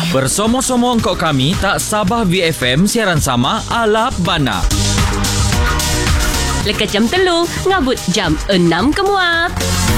Bersama-sama engkau kami tak Sabah VFM siaran sama Alap Bana. Lekat jam 3, ngabut jam 6 ke muat.